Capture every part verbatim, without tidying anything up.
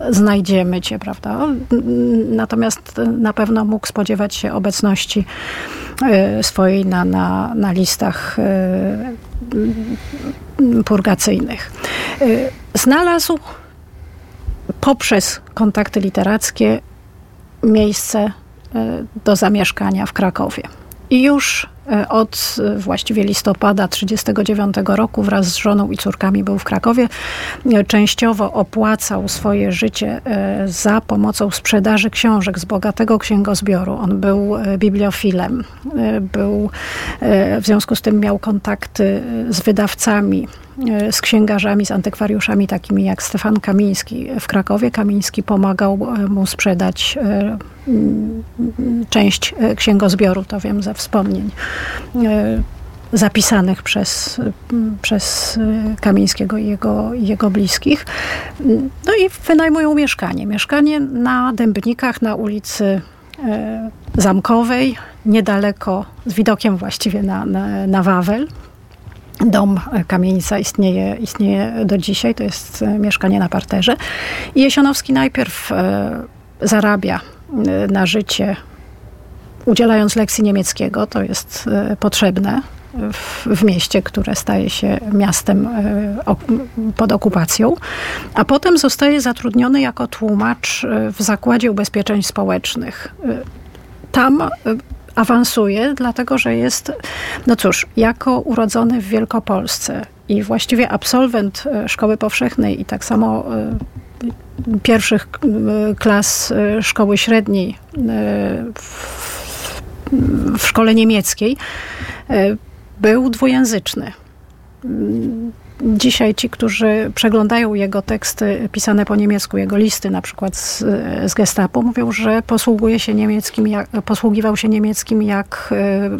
znajdziemy cię, prawda? Natomiast na pewno mógł spodziewać się obecności swojej na, na, na listach purgacyjnych. Znalazł poprzez kontakty literackie miejsce do zamieszkania w Krakowie. I już od właściwie listopada tysiąc dziewięćset trzydziestego dziewiątego roku wraz z żoną i córkami był w Krakowie. Częściowo opłacał swoje życie za pomocą sprzedaży książek z bogatego księgozbioru. On był bibliofilem. Był, w związku z tym miał kontakty z wydawcami, z księgarzami, z antykwariuszami takimi jak Stefan Kamiński w Krakowie. Kamiński pomagał mu sprzedać część księgozbioru, to wiem ze wspomnień zapisanych przez, przez Kamińskiego i jego, jego bliskich. No i wynajmują mieszkanie. Mieszkanie na Dębnikach, na ulicy Zamkowej, niedaleko, z widokiem właściwie na, na, na Wawel. Dom Kamienica istnieje, istnieje do dzisiaj, to jest mieszkanie na parterze. I Jesionowski najpierw zarabia na życie, udzielając lekcji niemieckiego, to jest potrzebne w, w mieście, które staje się miastem pod okupacją, a potem zostaje zatrudniony jako tłumacz w Zakładzie Ubezpieczeń Społecznych. Tam awansuje, dlatego że jest, no cóż, jako urodzony w Wielkopolsce i właściwie absolwent szkoły powszechnej i tak samo pierwszych klas szkoły średniej w, w szkole niemieckiej, był dwujęzyczny. Dzisiaj ci, którzy przeglądają jego teksty pisane po niemiecku, jego listy na przykład z, z Gestapo, mówią, że posługuje się niemieckim, jak, posługiwał się niemieckim jak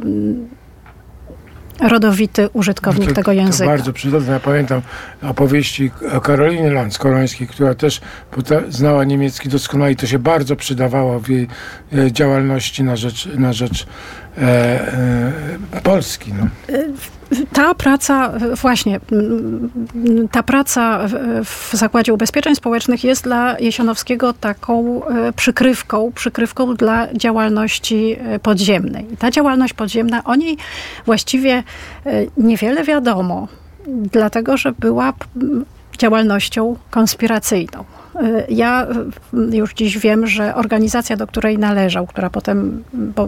rodowity użytkownik to, tego języka. To bardzo przydatne. Ja pamiętam opowieści o Karolinie Lanz-Korońskiej, która też znała niemiecki doskonale i to się bardzo przydawało w jej działalności na rzecz, na rzecz e, e, Polski. No. Ta praca, właśnie, ta praca w Zakładzie Ubezpieczeń Społecznych jest dla Jesionowskiego taką przykrywką, przykrywką dla działalności podziemnej. I ta działalność podziemna, o niej właściwie niewiele wiadomo, dlatego że była działalnością konspiracyjną. Ja już dziś wiem, że organizacja, do której należał, która potem bo,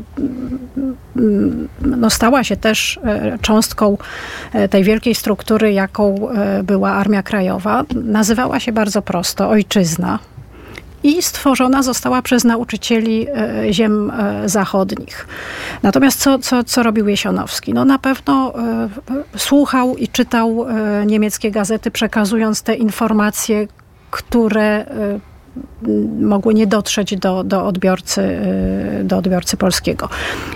no, stała się też cząstką tej wielkiej struktury, jaką była Armia Krajowa, nazywała się bardzo prosto Ojczyzna i stworzona została przez nauczycieli ziem zachodnich. Natomiast co, co, co robił Jesionowski? No na pewno słuchał i czytał niemieckie gazety, przekazując te informacje, które mogły nie dotrzeć do, do, odbiorcy, do odbiorcy polskiego.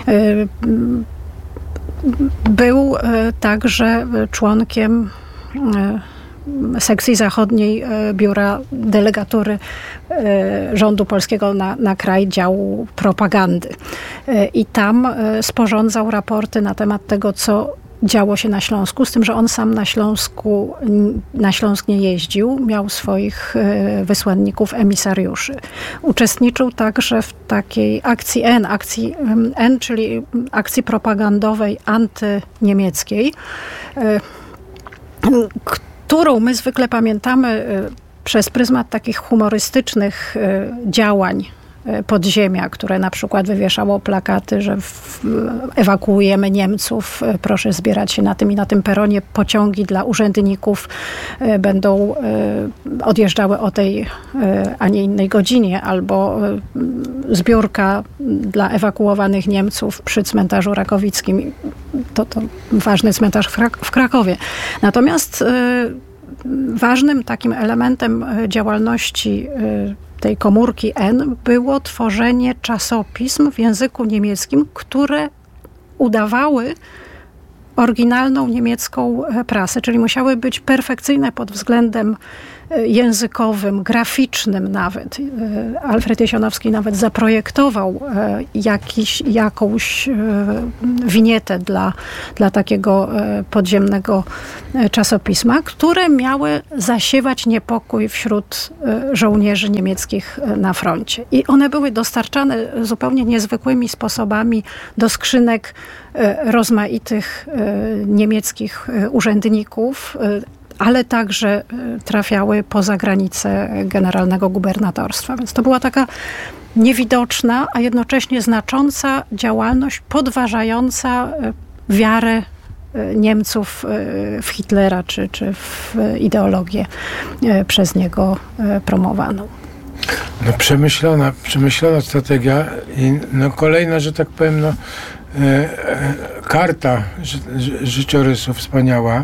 Był także członkiem sekcji zachodniej Biura Delegatury Rządu Polskiego na, na kraj działu propagandy. I tam sporządzał raporty na temat tego, co działo się na Śląsku, z tym, że on sam na Śląsku, na Śląsk nie jeździł, miał swoich wysłanników, emisariuszy. Uczestniczył także w takiej akcji N, akcji N, czyli akcji propagandowej antyniemieckiej, którą my zwykle pamiętamy przez pryzmat takich humorystycznych działań podziemia, które na przykład wywieszało plakaty, że w, ewakuujemy Niemców, proszę zbierać się na tym i na tym peronie, pociągi dla urzędników będą odjeżdżały o tej, a nie innej godzinie, albo zbiórka dla ewakuowanych Niemców przy cmentarzu rakowickim. To, to ważny cmentarz w, Krak- w Krakowie. Natomiast ważnym takim elementem działalności tej komórki N było tworzenie czasopism w języku niemieckim, które udawały oryginalną niemiecką prasę, czyli musiały być perfekcyjne pod względem językowym, graficznym nawet. Alfred Jesionowski nawet zaprojektował jakiś, jakąś winietę dla, dla takiego podziemnego czasopisma, które miały zasiewać niepokój wśród żołnierzy niemieckich na froncie. I one były dostarczane zupełnie niezwykłymi sposobami do skrzynek rozmaitych niemieckich urzędników, ale także trafiały poza granice generalnego gubernatorstwa. Więc to była taka niewidoczna, a jednocześnie znacząca działalność podważająca wiarę Niemców w Hitlera czy, czy w ideologię przez niego promowaną. No przemyślona, przemyślona strategia i no kolejna, że tak powiem, no, e, e, karta ży, ży, życiorysu wspaniała.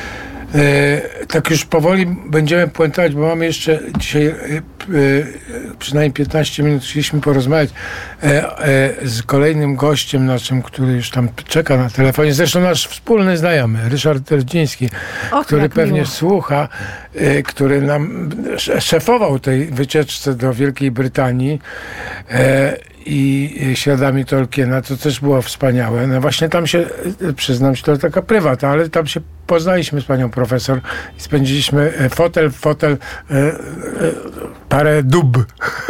E, tak już powoli będziemy puentować, bo mamy jeszcze dzisiaj e, e, przynajmniej piętnaście minut, chcieliśmy porozmawiać e, e, z kolejnym gościem naszym, który już tam czeka na telefonie. Zresztą nasz wspólny znajomy, Ryszard Terdziński, Och, który pewnie miło. słucha, e, który nam szefował tej wycieczce do Wielkiej Brytanii e, i śladami Tolkiena. To też było wspaniałe. No właśnie tam się, przyznam się, to taka prywata, ale tam się poznaliśmy z panią profesor i spędziliśmy fotel w fotel e, e, parę dób.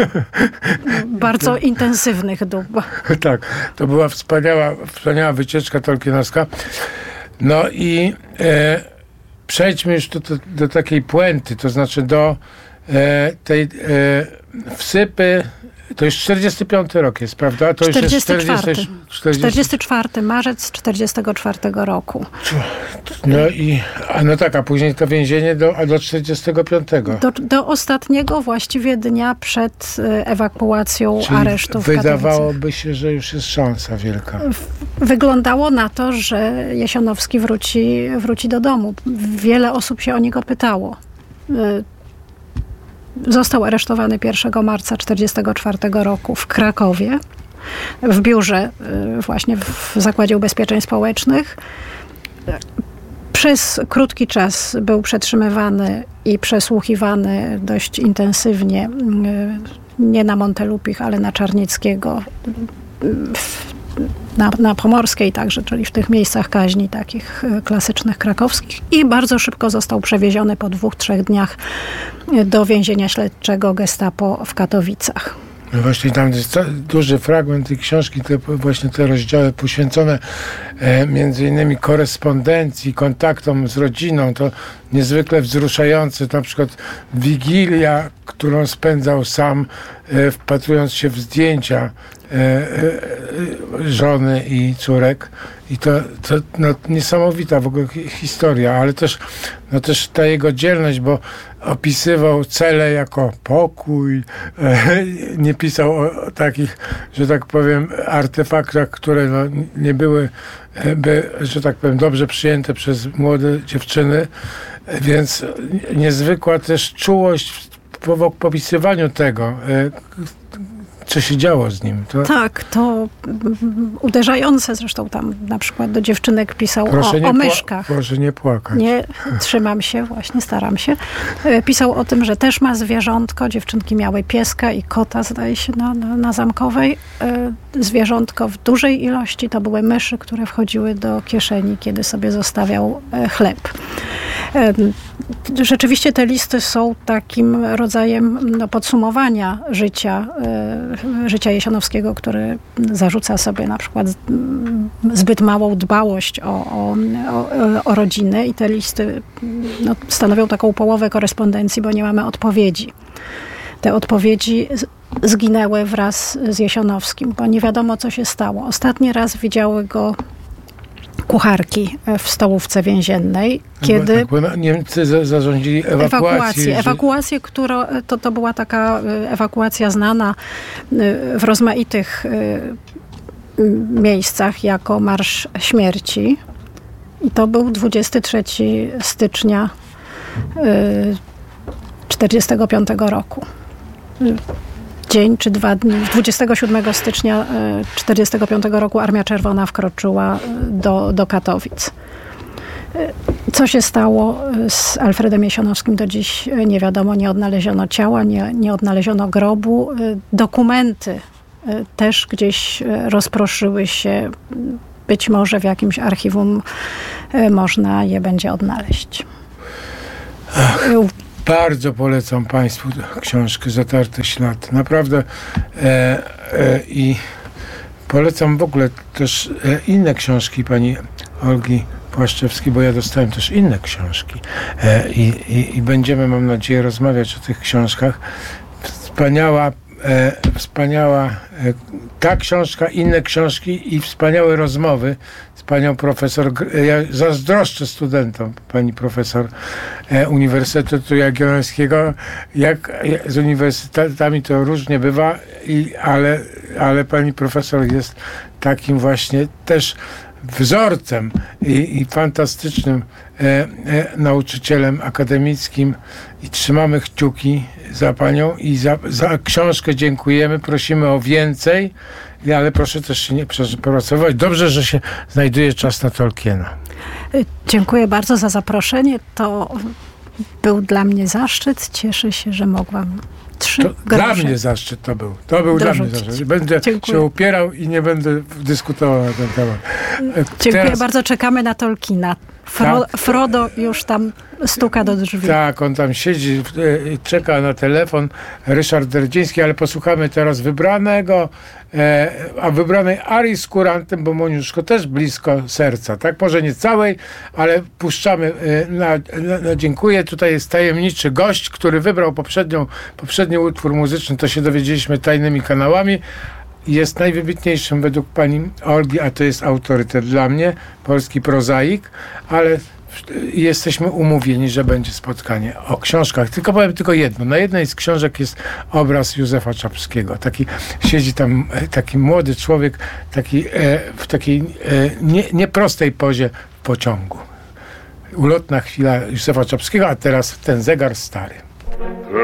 Bardzo intensywnych dób. Tak, to była wspaniała, wspaniała wycieczka tolkienowska. No i e, przejdźmy już do, do, do takiej puenty, to znaczy do e, tej e, wsypy. To już czterdziesty piąty rok jest, prawda? To czterdziesty czwarty. Już jest czterdziesty, czterdziesty... czterdziesty czwarty marzec czterdziestego czwartego roku. No i, a no tak, a później to więzienie do, a do czterdziestego piątego. Do, do ostatniego właściwie dnia przed ewakuacją Czyli aresztu w wydawałoby Katowicach. się, że już jest szansa wielka. Wyglądało na to, że Jesionowski wróci, wróci do domu. Wiele osób się o niego pytało. Został aresztowany pierwszego marca czterdziestego czwartego roku w Krakowie, w biurze właśnie w Zakładzie Ubezpieczeń Społecznych. Przez krótki czas był przetrzymywany i przesłuchiwany dość intensywnie, nie na Montelupich, ale na Czarnieckiego, na, na Pomorskiej także, czyli w tych miejscach kaźni takich klasycznych krakowskich, i bardzo szybko został przewieziony po dwóch, trzech dniach do więzienia śledczego Gestapo w Katowicach. No właśnie tam jest duży fragment tej książki, te, właśnie te rozdziały poświęcone e, między innymi korespondencji, kontaktom z rodziną. To niezwykle wzruszające, na przykład wigilia, którą spędzał sam, e, wpatrując się w zdjęcia e, e, żony i córek. I to, to no, niesamowita w ogóle historia, ale też, no, też ta jego dzielność, bo opisywał cele jako pokój, e, nie pisał o, o takich, że tak powiem, artefaktach, które no, nie były, by, że tak powiem, dobrze przyjęte przez młode dziewczyny, więc niezwykła też czułość w, w popisywaniu tego, e, co się działo z nim. To... Tak, to uderzające. Zresztą tam na przykład do dziewczynek pisał proszę o, o myszkach. Proszę nie płakać. Nie, trzymam się, właśnie staram się. Pisał o tym, że też ma zwierzątko. Dziewczynki miały pieska i kota, zdaje się, na, na, na Zamkowej. Zwierzątko w dużej ilości to były myszy, które wchodziły do kieszeni, kiedy sobie zostawiał chleb. Rzeczywiście te listy są takim rodzajem no, podsumowania życia, y, życia Jesionowskiego, który zarzuca sobie na przykład zbyt małą dbałość o, o, o, o rodzinę, i te listy no, stanowią taką połowę korespondencji, bo nie mamy odpowiedzi. Te odpowiedzi zginęły wraz z Jesionowskim, bo nie wiadomo, co się stało. Ostatni raz widziały go kucharki w stołówce więziennej, kiedy... No bo, tak, bo Niemcy za, zarządzili ewakuację. Ewakuację, ewakuację, która to, to była taka ewakuacja znana w rozmaitych miejscach jako Marsz Śmierci. I to był dwudziestego trzeciego stycznia czterdziestego piątego roku. Dzień czy dwa dni, dwudziestego siódmego stycznia czterdziestego piątego roku Armia Czerwona wkroczyła do, do Katowic. Co się stało z Alfredem Jesionowskim, do dziś nie wiadomo. Nie odnaleziono ciała, nie, nie odnaleziono grobu. Dokumenty też gdzieś rozproszyły się. Być może w jakimś archiwum można je będzie odnaleźć. Ach, bardzo polecam Państwu książkę Zatarte ślady. Naprawdę e, e, i polecam w ogóle też e, inne książki pani Olgi Płaszczewskiej, bo ja dostałem też inne książki e, i, i, i będziemy, mam nadzieję, rozmawiać o tych książkach. Wspaniała E, wspaniała e, ta książka, inne książki i wspaniałe rozmowy z panią profesor. Ja zazdroszczę studentom pani profesor e, Uniwersytetu Jagiellońskiego. Jak e, z uniwersytetami to różnie bywa, i, ale, ale pani profesor jest takim właśnie też wzorcem i, i fantastycznym e, e, nauczycielem akademickim i trzymamy kciuki za panią i za, za książkę dziękujemy, prosimy o więcej, ale proszę też się nie przepracować. Dobrze, że się znajduje czas na Tolkiena. Dziękuję bardzo za zaproszenie. To był dla mnie zaszczyt. Cieszę się, że mogłam trzy to Dla mnie zaszczyt to był. To był Dorzucić. dla mnie zaszczyt. Będę Dziękuję. się upierał i nie będę dyskutował na ten temat. Dziękuję Teraz... bardzo. Czekamy na Tolkiena. Fro, tak. Frodo już tam stuka do drzwi. Tak, on tam siedzi, czeka na telefon. Ryszard Derdziński, ale posłuchamy teraz wybranego, e, a wybranej arii z kurantem, bo Moniuszko też blisko serca, tak? Może nie całej, ale puszczamy e, na, na, na dziękuję. Tutaj jest tajemniczy gość, który wybrał poprzednią, poprzedni utwór muzyczny, to się dowiedzieliśmy tajnymi kanałami. Jest najwybitniejszym według pani Olgi, a to jest autorytet dla mnie, polski prozaik, ale jesteśmy umówieni, że będzie spotkanie o książkach. Tylko powiem tylko jedno. Na jednej z książek jest obraz Józefa Czapskiego. Taki siedzi tam taki młody człowiek, taki, e, w takiej e, nie, nieprostej pozie w pociągu. Ulotna chwila Józefa Czapskiego, a teraz ten zegar stary.